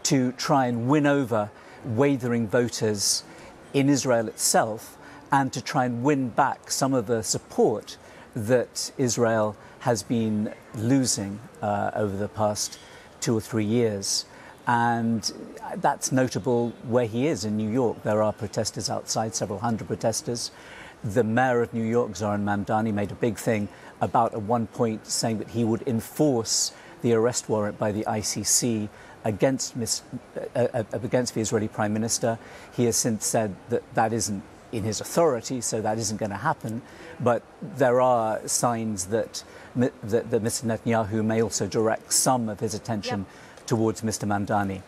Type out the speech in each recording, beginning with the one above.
to try and win over wavering voters in Israel itself and to try and win back some of the support that Israel has been losing over the past 2 or 3 years. And that's notable where he is in New York. There are protesters outside, several hundred protesters. The mayor of New York, Zohran Mamdani, made a big thing about at one point saying that he would enforce the arrest warrant by the ICC against the Israeli Prime Minister. He has since said that that isn't in his authority, so that isn't going to happen. But there are signs that Mr. Netanyahu may also direct some of his attention towards Mr. Mamdani.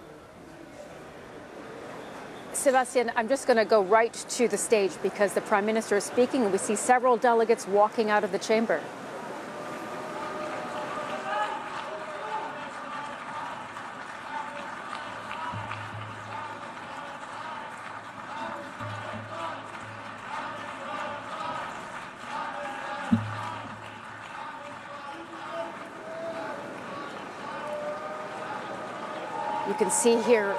Sebastian, I'm just going to go right to the stage because the Prime Minister is speaking and we see several delegates walking out of the chamber. You can see here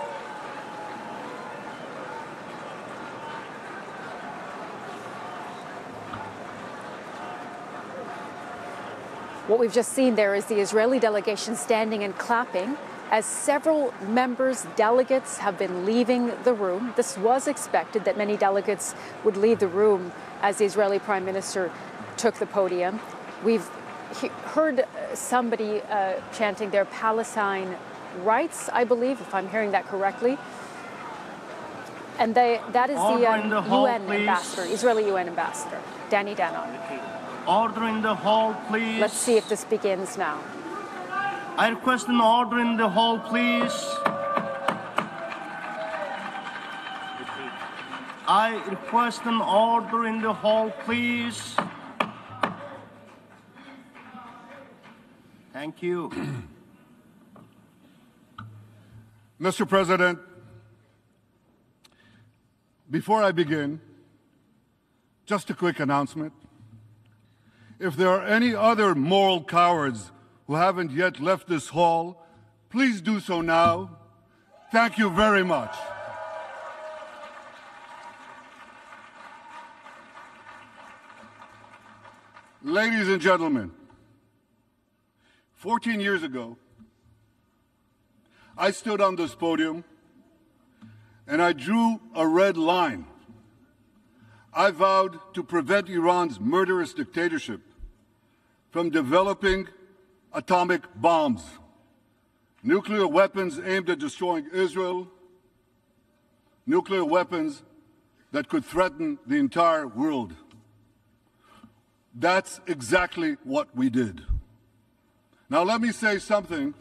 what we've just seen there is the Israeli delegation standing and clapping as several members, delegates have been leaving the room. This was expected that many delegates would leave the room as the Israeli Prime Minister took the podium. We've heard somebody chanting their Palestine rights, I believe, if I'm hearing that correctly. And that is the UN ambassador, Israeli UN ambassador, Danny Danon. Order in the hall, please. Let's see if this begins now. I request an order in the hall, please. I request an order in the hall, please. Thank you. Mr. President, before I begin, just a quick announcement. If there are any other moral cowards who haven't yet left this hall, please do so now. Thank you very much. Ladies and gentlemen, 14 years ago, I stood on this podium and I drew a red line. I vowed to prevent Iran's murderous dictatorship from developing atomic bombs, nuclear weapons aimed at destroying Israel, nuclear weapons that could threaten the entire world. That's exactly what we did. Now let me say something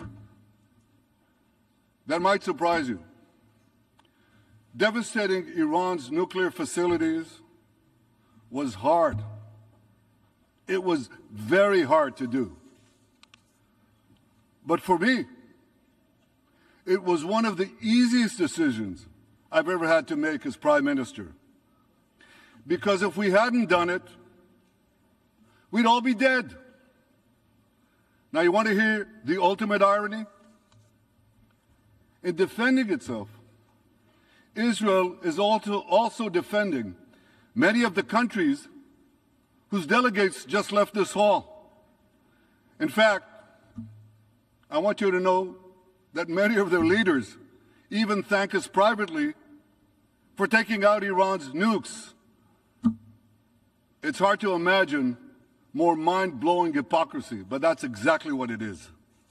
that might surprise you. Devastating Iran's nuclear facilities was hard. It was very hard to do. But for me, it was one of the easiest decisions I've ever had to make as Prime Minister. Because if we hadn't done it, we'd all be dead. Now, you want to hear the ultimate irony? In defending itself, Israel is also defending many of the countries whose delegates just left this hall. In fact, I want you to know that many of their leaders even thank us privately for taking out Iran's nukes. It's hard to imagine more mind-blowing hypocrisy, but that's exactly what it is.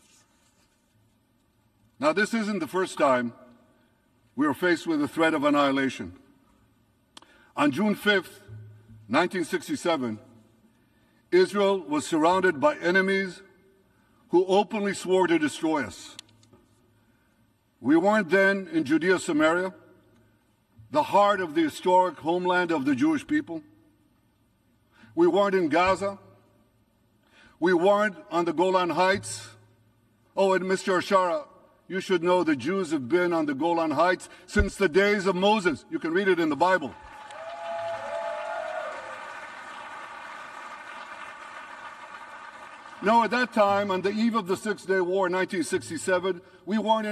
Now, this isn't the first time we are faced with the threat of annihilation. On June 5th, 1967, Israel was surrounded by enemies who openly swore to destroy us. We weren't then in Judea, Samaria, the heart of the historic homeland of the Jewish people. We weren't in Gaza. We weren't on the Golan Heights. Oh, and Mr. Ashara, you should know the Jews have been on the Golan Heights since the days of Moses. You can read it in the Bible. No, at that time, on the eve of the Six-Day War in 1967, we weren't in